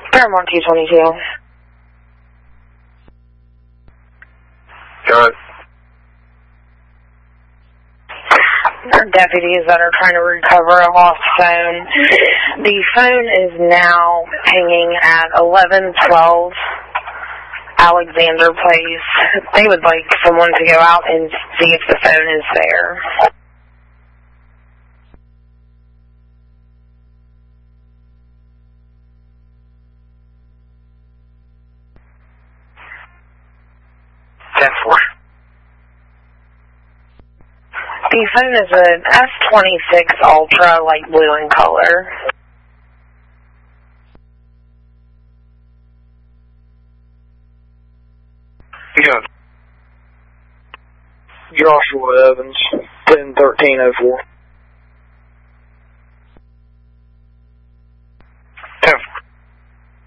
Paramount 222. Got it. Deputies that are trying to recover a lost phone. The phone is now hanging at 1112 Alexander Place. They would like someone to go out and see if the phone is there. The phone is an S26 Ultra, light blue in color. Yeah. Joshua Evans, 101304.